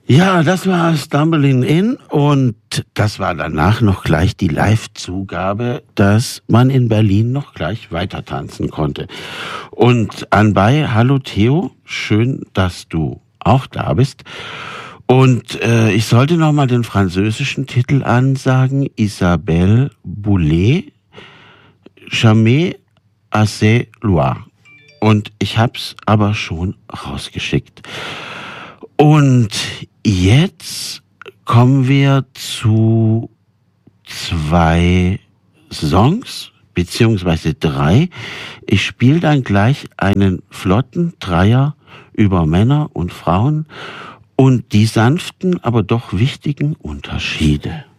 Ja, das war Stumbling In und das war danach noch gleich die Live-Zugabe, dass man in Berlin noch gleich weiter tanzen konnte. Und anbei, hallo Theo, schön, dass du auch da bist. Und ich sollte noch mal den französischen Titel ansagen, Isabelle Boulay, Jamais assez loin. Und ich hab's aber schon rausgeschickt. Und jetzt kommen wir zu 2 Songs, beziehungsweise 3. Ich spiele dann gleich einen flotten Dreier über Männer und Frauen und die sanften, aber doch wichtigen Unterschiede.